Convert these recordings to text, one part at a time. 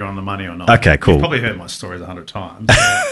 on the money or not. Okay, cool. You've probably heard my stories 100 times.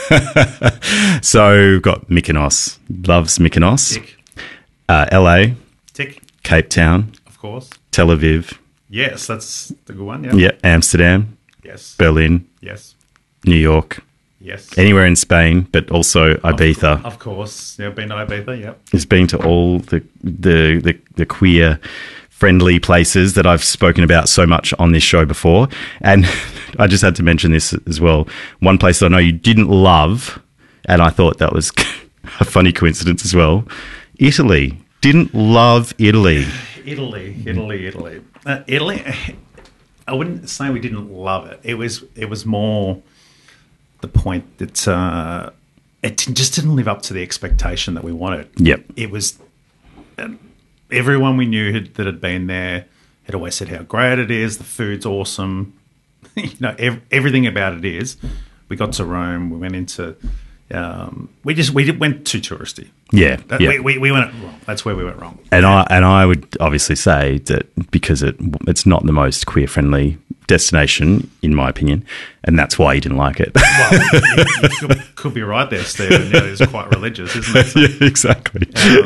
So we've got Mykonos. Loves Mykonos. Tick. LA. Tick. Cape Town. Of course. Tel Aviv. Yes, that's the good one. Yeah. Yeah. Amsterdam. Yes. Berlin. Yes. New York. Yes. Anywhere in Spain, but also Ibiza. Of course. Yeah, been to Ibiza, yep. He's been to all the queer friendly places that I've spoken about so much on this show before. And I just had to mention this as well. One place that I know you didn't love, and I thought that was a funny coincidence as well. Italy. Didn't love Italy. Italy. Italy, I wouldn't say we didn't love it. It was more the point that it just didn't live up to the expectation that we wanted. Yep. It was everyone we knew that had been there had always said how great it is. The food's awesome. Everything about it is. We got to Rome. We went into. We went too touristy. Yeah, we went wrong. That's where we went wrong. And I would obviously say that because it's not the most queer friendly destination, in my opinion, and that's why you didn't like it. Well, you could be right there, Stephen. Yeah, it's quite religious, isn't it? So, yeah, exactly.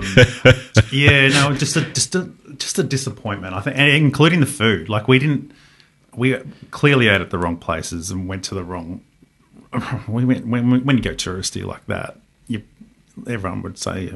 Just a disappointment. I think, and including the food. Like we clearly ate at the wrong places and went to the wrong. When you go touristy like that, everyone would say,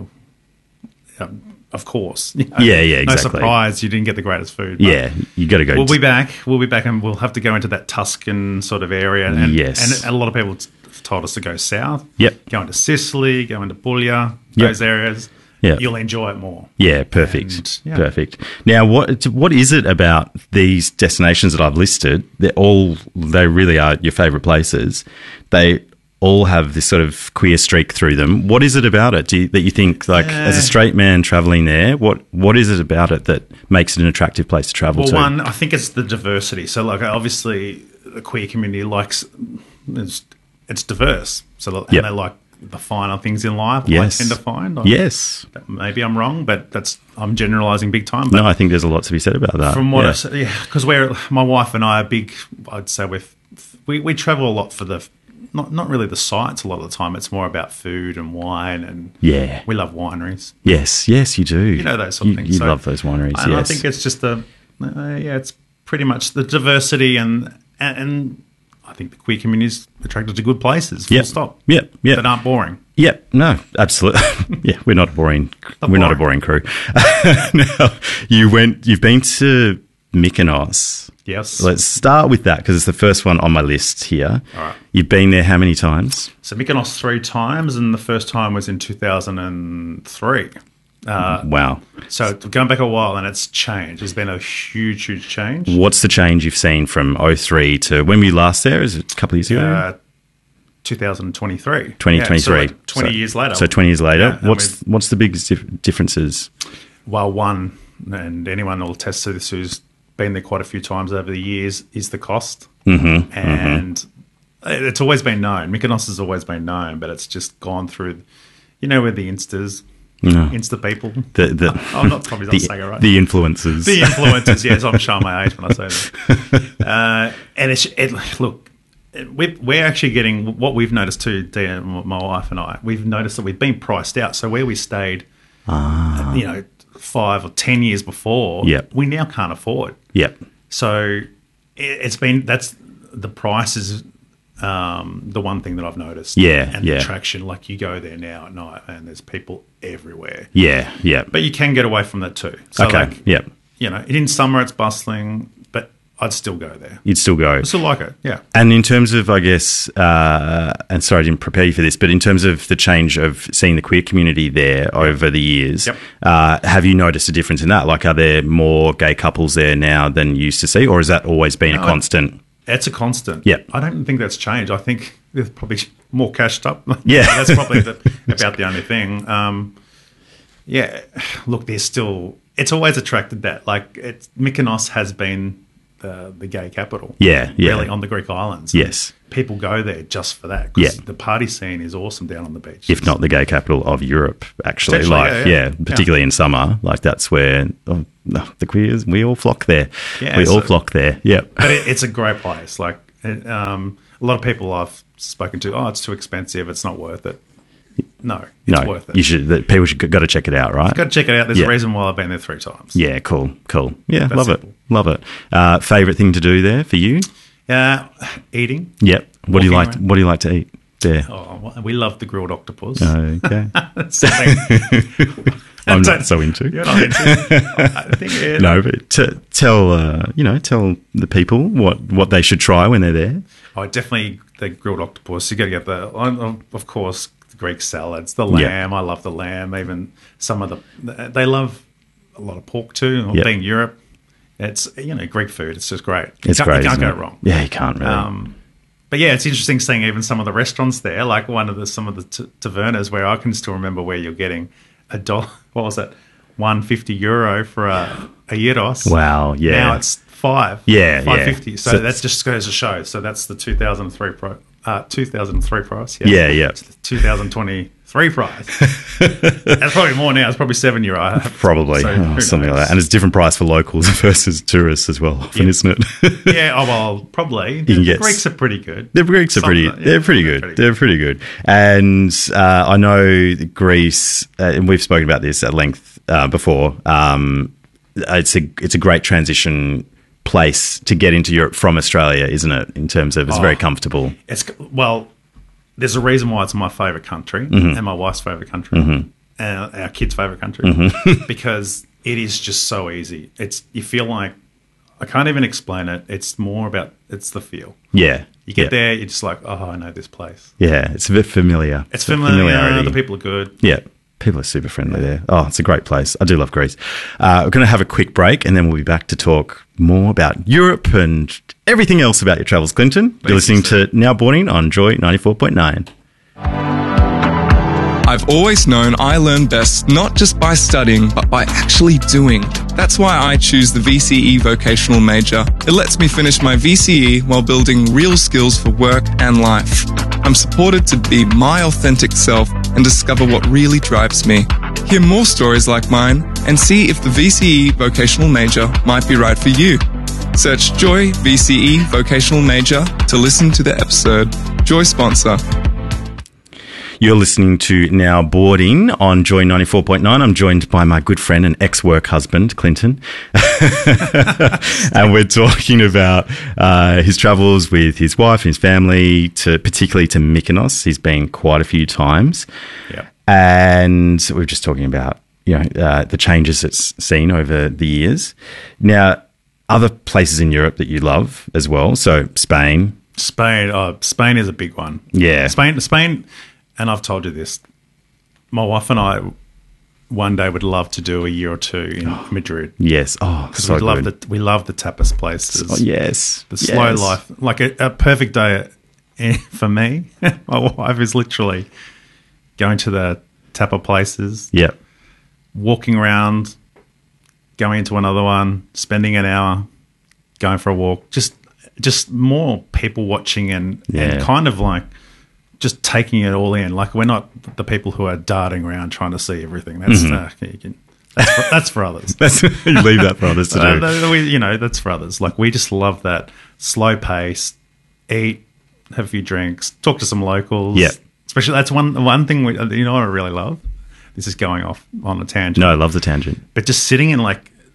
of course. Yeah, exactly. No surprise you didn't get the greatest food. Yeah, you got to go. We'll be back, and we'll have to go into that Tuscan sort of area. And, yes. And a lot of people told us to go south. Yep. Go into Sicily, go into Puglia, those areas. Yeah. You'll enjoy it more. Yeah, perfect. Perfect. Now, what is it about these destinations that I've listed? They really are your favourite places. They all have this sort of queer streak through them. What is it about it that you think, like, as a straight man travelling there, what is it about it that makes it an attractive place to travel to? Well, one, I think it's the diversity. So, like, obviously, the queer community likes it's diverse. So, and they like the finer things in life. Yes. I tend to find. Yes. Maybe I'm wrong, but I'm generalising big time. But no, I think there's a lot to be said about that. From what I said, because my wife and I are big. I'd say we travel a lot for the. Not really the sights a lot of the time. It's more about food and wine, and we love wineries. Yes, you do. You know those sort of things. You love those wineries. And yes. I think it's just it's pretty much the diversity and I think the queer community is attracted to good places. Full stop. Yep. That aren't boring. Yep. No, absolutely. Yeah, we're not boring. We're not a boring crew. Now, you've been to Mykonos. Yes. Let's start with that because it's the first one on my list here. All right. You've been there how many times? So Mykonos 3 times, and the first time was in 2003. Wow. So going back a while, and it's changed. There's been a huge, huge change. What's the change you've seen from 03 to when were you last there? Is it a couple of years ago? 2023. 2023. So like 20 years later. So 20 years later. Yeah, what's the biggest differences? Well, one, and anyone will attest to this who's been there quite a few times over the years, is the cost. Mm-hmm. And it's always been known. Mykonos has always been known, but it's just gone through, where the Instas, Insta people. I'm not probably not saying it right. The influencers. The influencers, yes. I'm showing my age when I say that. And look, we're actually getting, what we've noticed too, Dia, my wife and I, we've noticed that we've been priced out. So where we stayed, 5 or 10 years before, we now can't afford. Yep. So that's the price is the one thing that I've noticed. And the attraction, like you go there now at night and there's people everywhere. Yeah. But you can get away from that too. So Yep. In summer it's bustling, but I'd still go there. You'd still go. I still like it, yeah. And in terms of, I guess, and sorry I didn't prepare you for this, but in terms of the change of seeing the queer community there over the years, have you noticed a difference in that? Like, are there more gay couples there now than you used to see, or has that always been a constant? It's a constant. Yep. I don't think that's changed. I think there's probably more cashed up. Yeah. That's probably about the only thing. Look, there's still... It's always attracted that. Like, Mykonos has been the gay capital. Yeah. Really, on the Greek islands. Yes. People go there just for that because the party scene is awesome down on the beach. If not the gay capital of Europe, actually. Particularly in summer. Like, that's where the queers, we all flock there. Yeah, we all flock there. Yeah. But it's a great place. Like, A lot of people I've spoken to, it's too expensive, it's not worth it. No, it's worth it. People should got to check it out, right? Got to check it out. There's a reason why I've been there 3 times. Yeah, cool. Yeah, That's simple. Love it. Favorite thing to do there for you? Eating. Yep. What do you like? Around. What do you like to eat there? Oh, we love the grilled octopus. Okay. That's something I'm not so into. You're not into. I think, No, but tell the people what they should try when they're there. Definitely the grilled octopus. You got to get of course, the Greek salads, the lamb. I love the lamb. Even some of they love a lot of pork too. Being Europe, it's Greek food. It's just great. It's great. You can't go wrong. Yeah, you can't really. But yeah, it's interesting seeing even some of the restaurants there, like some of the tavernas where I can still remember where you're getting $1. What was it? €150 for a gyros. Wow. Yeah. Now it's 5. Yeah. $5.50. So that just goes to show. So that's the 2003 price. Yeah. It's the 2023 price. That's probably more now. It's probably €7. Probably something like that. And it's a different price for locals versus tourists as well, often, isn't it? Yeah. Probably. The Greeks are pretty good. The Greeks are pretty good. They're pretty good. And I know Greece, and we've spoken about this at length before. It's a great transition place to get into Europe from Australia, isn't it? In terms of it's very comfortable. There's a reason why it's my favourite country and my wife's favourite country and our kids' favourite country because it is just so easy. You feel like I can't even explain it. It's more about it's the feel. Yeah. You get there, you're just like, I know this place. Yeah, it's a bit familiar. It's familiar. The people are good. Yeah. People are super friendly there. Oh, it's a great place. I do love Greece. We're going to have a quick break and then we'll be back to talk more about Europe and everything else about your travels, Clinton. You're listening to Now Boarding on Joy 94.9. I've always known I learn best not just by studying, but by actually doing. That's why I choose the VCE vocational major. It lets me finish my VCE while building real skills for work and life. I'm supported to be my authentic self and discover what really drives me. Hear more stories like mine and see if the VCE vocational major might be right for you. Search Joy VCE vocational major to listen to the episode. Joy sponsor. You're listening to Now Boarding on Joy 94.9. I'm joined by my good friend and ex-work husband, Clinton. And we're talking about his travels with his wife and his family, particularly to Mykonos. He's been quite a few times. Yeah. And we're just talking about the changes it's seen over the years. Now, other places in Europe that you love as well. So Spain. Spain is a big one. Yeah. Spain. And I've told you this, my wife and I one day would love to do a year or two in Madrid. Yes. Oh, because so we love the tapas places. Oh, yes. The slow life. Like a perfect day for me, my wife is literally going to the tapa places. Yep. Walking around, going into another one, spending an hour, going for a walk. Just more people watching and kind of like just taking it all in. Like we're not the people who are darting around trying to see everything. That's that's for others. You leave that for others to do. That's for others. Like we just love that slow pace. Eat, have a few drinks, talk to some locals. Yeah, especially that's one thing what I really love. This is going off on a tangent. No, I love the tangent. But just sitting in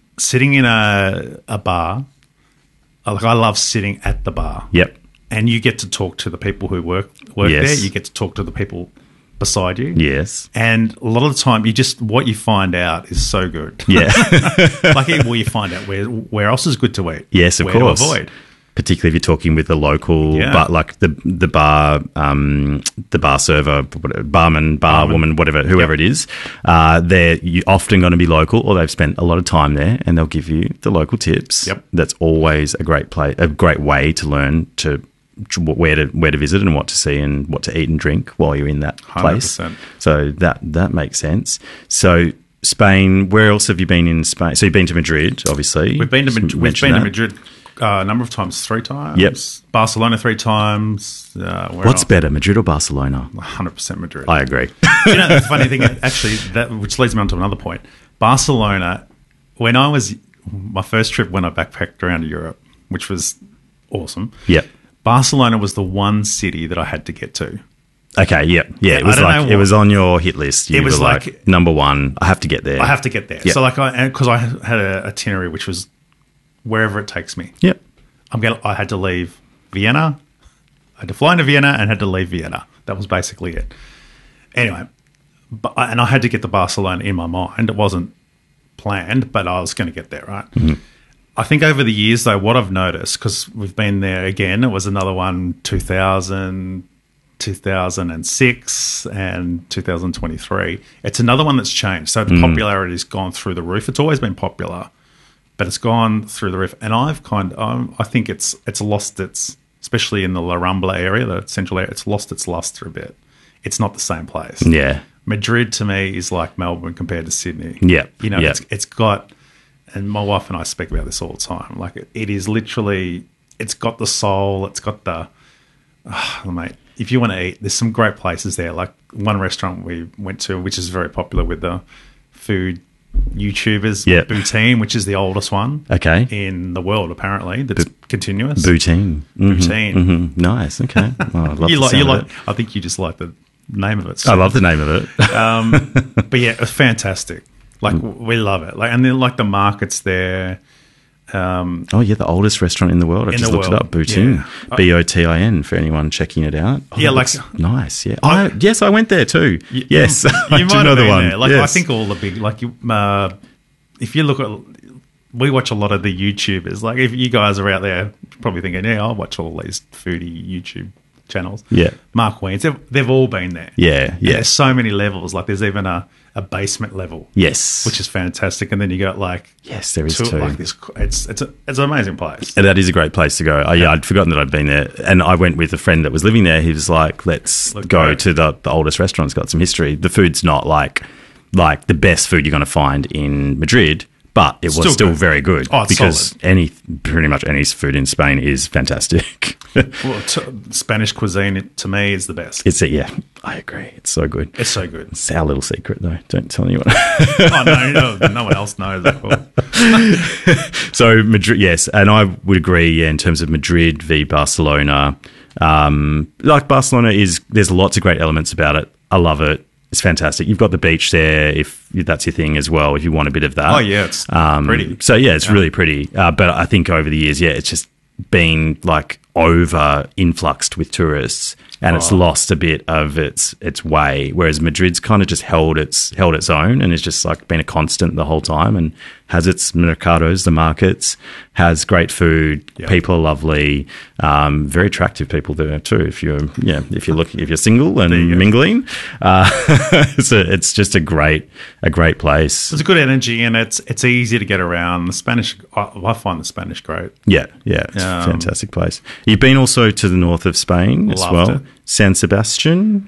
a bar. Like I love sitting at the bar. Yep. And you get to talk to the people who work there. You get to talk to the people beside you. Yes. And a lot of the time, what you find out is so good. Yeah. Like, you find out where else is good to eat. Yes, of course. To avoid. Particularly if you're talking with the local, but like the bar server, barman, woman, whoever it is, they're often going to be local, or they've spent a lot of time there, and they'll give you the local tips. Yep. That's always a great way to learn where to visit and what to see and what to eat and drink while you're in that place. 100%. So that makes sense. So Spain, where else have you been in Spain? So you've been to Madrid, obviously. We've been to Madrid a number of times, 3 times. Yep. Barcelona 3 times. What's better, Madrid or Barcelona? 100% Madrid. I agree. The funny thing, actually, which leads me on to another point. Barcelona, my first trip when I backpacked around Europe, which was awesome. Yep. Barcelona was the one city that I had to get to. Okay, yeah. It was like it was on your hit list. You were like number one. I have to get there. I have to get there. Yep. So because I had an itinerary which was wherever it takes me. Yep. I had to leave Vienna. I had to fly into Vienna and had to leave Vienna. That was basically it. Anyway, and I had to get to Barcelona in my mind. It wasn't planned, but I was going to get there, right? Mm-hmm. I think over the years, though, what I've noticed, because we've been there again, it was another one 2000, 2006 and 2023. It's another one that's changed. So the popularity's gone through the roof. It's always been popular, but it's gone through the roof. And I think it's lost its, especially in the La Rambla area, the central area, it's lost its luster a bit. It's not the same place. Yeah. Madrid to me is like Melbourne compared to Sydney. Yeah. You know, it's got, and my wife and I speak about this all the time. Like it is literally, it's got the soul. It's got the, mate, if you want to eat, there's some great places there. Like one restaurant we went to, which is very popular with the food YouTubers, Boutine, which is the oldest one in the world, apparently, that's continuous. Boutine. Boutine. Mm-hmm. Nice, okay. Oh, I love the sound of it. I think you just like the name of it. So. I love the name of it. But yeah, it's fantastic. Like we love it. Like, and then like the markets there. The oldest restaurant in the world. I just looked it up. Boutine, Botin for anyone checking it out. Nice. Yeah, yes, I went there too. Yes, you might have been there. Like yes. I think all the big if you look at, we watch a lot of the YouTubers. Like if you guys are out there, probably thinking, yeah, I'll watch all these foodie YouTube channels. Yeah, Mark Wiens, they've all been there. Yeah. There's so many levels. Like there's even a basement level. Yes, which is fantastic. And then you got like there is two. Like this, it's an amazing place. And that is a great place to go. I'd forgotten that I'd been there, and I went with a friend that was living there. He was like, "Let's go to the oldest restaurant. It's got some history. The food's not like the best food you're going to find in Madrid." But it was still very good because solid. Pretty much any food in Spain is fantastic. Well, Spanish cuisine to me is the best. I agree. It's so good. It's so good. It's our little secret, though. Don't tell anyone. No one else knows that. So Madrid, yes, and I would agree. In terms of Madrid v Barcelona, like Barcelona there's lots of great elements about it. I love it. It's fantastic. You've got the beach there if that's your thing as well, if you want a bit of that. Oh, yeah, it's pretty. So, yeah, it's really pretty. But I think over the years, it's just been like over-influxed with tourists and it's lost a bit of its way, whereas Madrid's kind of just held its own and it's just like been a constant the whole time and has its mercados, the markets, has great food, people are lovely, very attractive people there too. If you're single and mingling, it's just a great place. There's a good energy and it's easy to get around. The Spanish, I find the Spanish great. Yeah, it's a fantastic place. You've been also to the north of Spain as well. It. San Sebastian,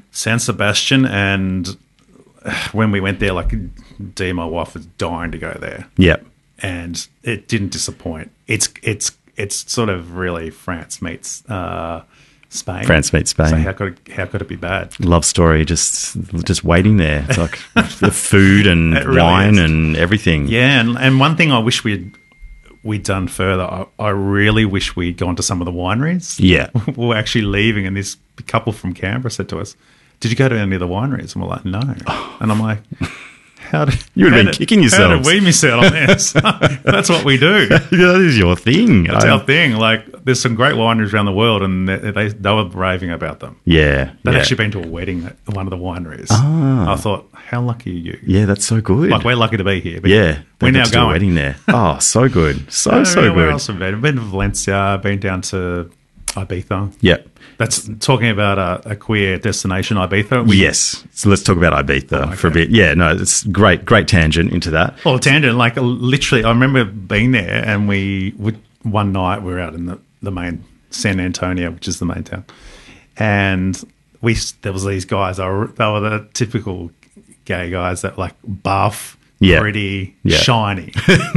and when we went there, like Dee, my wife, was dying to go there. Yep. And it didn't disappoint. It's sort of really France meets Spain. France meets Spain. So how could it be bad? Love story, just waiting there. It's like the food and really wine and everything. Yeah, and one thing I wish we'd done further, I really wish we'd gone to some of the wineries. Yeah. We were actually leaving and this couple from Canberra said to us, "Did you go to any of the wineries?" And we're like, "No." And I'm like, you would have been kicking yourselves. How did we miss out on this? That's what we do. That is your thing. That's our thing. Like, there's some great wineries around the world, and they were raving about them. Yeah. They'd actually been to a wedding at one of the wineries. I thought, how lucky are you? Yeah, that's so good. Like, we're lucky to be here. But we're now going. A wedding there. Oh, so good. So good. Where else have we been? I've been to Valencia, been down to Ibiza. Yep. That's talking about a queer destination, Ibiza. Yes. So let's talk about Ibiza for a bit. Yeah, no, it's great tangent into that. Well, tangent, like literally, I remember being there and one night we were out in the main San Antonio, which is the main town. And there was these guys, they were the typical gay guys that like buff, pretty, shiny.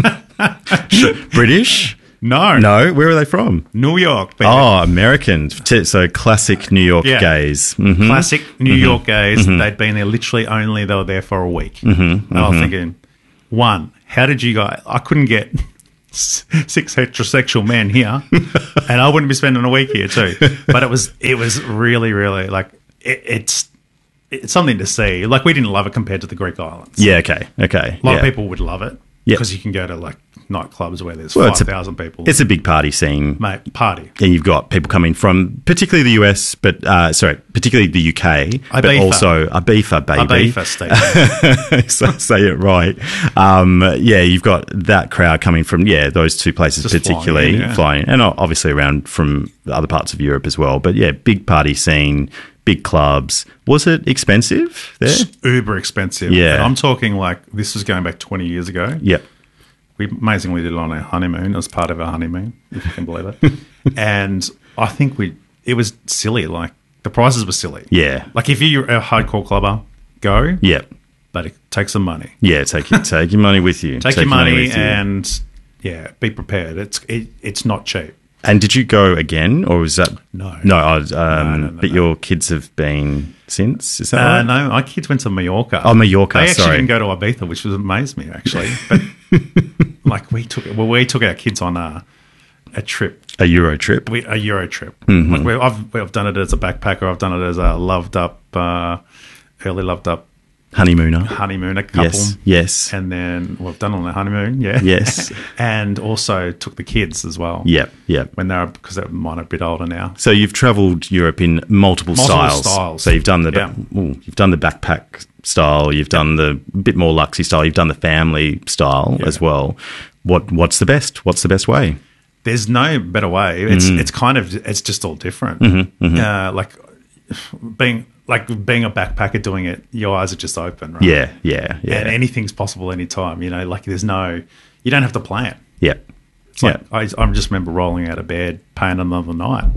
British? No. Where are they from? New York. Baby. Oh, American. So classic New York gays. Mm-hmm. Classic New York gays. Mm-hmm. They'd been there they were there for a week. Mm-hmm. And I was thinking, one, how did you guys, I couldn't get six heterosexual men here, and I wouldn't be spending a week here too. But it was really, really like it's something to see. Like, we didn't love it compared to the Greek islands. Yeah, okay. A lot of people would love it Yep. because you can go to like nightclubs where there's 5,000 people. It's a big party scene. Mate, party. And you've got people coming from particularly the US, but particularly the UK, but Ibiza. also Ibiza, baby. Ibiza state. So say it right. You've got that crowd coming from those two places, Just particularly flying in, and obviously around from other parts of Europe as well. But big party scene, big clubs. Was it expensive there? It's uber expensive. Yeah. And I'm talking like, this was going back 20 years ago. Yep. We amazingly did it on our honeymoon. It was part of our honeymoon, if you can believe it. And I think it was silly. Like, the prices were silly. Yeah. Like, if you're a hardcore clubber, go. Yep. But take some money. Yeah, take your money with you. Take your money with you. and, be prepared. It's not cheap. And did you go again, or was that No. No. But your kids have been since. Is that right? No, my kids went to Mallorca. Oh, Mallorca. They actually sorry. didn't go to Ibiza, which was amazed me actually. But like, we took our kids on a trip. A Euro trip. A Euro trip. Mm-hmm. Like, I've done it as a backpacker. I've done it as a early loved up Honeymooner. a couple. Yes. And then we've done it on the honeymoon. Yeah. Yes. And also took the kids as well. Yep. When because they might be a bit older now. So you've travelled Europe in multiple styles. So you've done the backpack style. You've done the bit more luxury style. You've done the family style as well. What's the best? What's the best way? There's no better way. It's just all different. Like being a backpacker doing it, your eyes are just open, right? Yeah. And anything's possible anytime. You don't have to plan. Yeah. It's like, I just remember rolling out of bed, paying another night.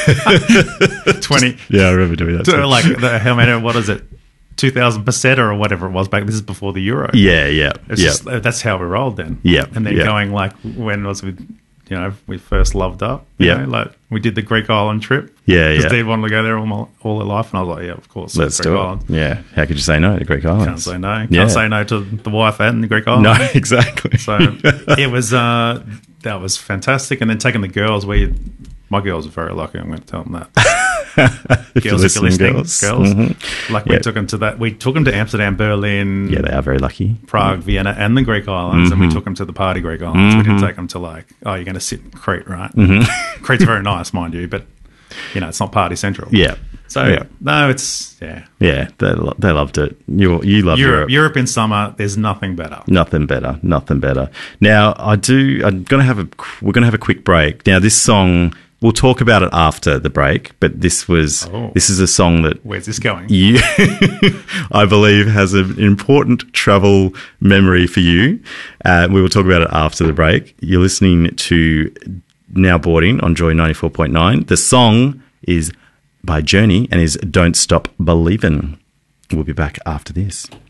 20. Yeah, I remember doing that too. Like, what is it? 2,000 peseta or whatever it was back. This is before the euro. Yeah. That's how we rolled then. Yeah. And then going like, when was we? We first loved up. Like, we did the Greek island trip. Yeah. Because Dave wanted to go there all their life, and I was like, yeah, of course. Let's Greek do island. it. Yeah. How could you say no to Greek islands? Can't say no. Can't say no to the wife and the Greek island. No, exactly. So it was that was fantastic. And then taking the girls, my girls are very lucky. I'm going to tell them that. If you're listening, girls. Mm-hmm. Like, we took them to that. We took them to Amsterdam, Berlin. Yeah, they are very lucky. Prague, Vienna, and the Greek islands, and we took them to the party Greek islands. We didn't take them to you're going to sit in Crete, right? Crete's very nice, mind you, but it's not party central. Yeah. So no, it's Yeah, they loved it. You love Europe. Europe in summer. There's nothing better. Nothing better. Now we're going to have a quick break. Now this song, we'll talk about it after the break, but this is a song that... Where's this going? You, I believe, has an important travel memory for you. We will talk about it after the break. You're listening to Now Boarding on Joy 94.9. The song is by Journey and is Don't Stop Believin'. We'll be back after this.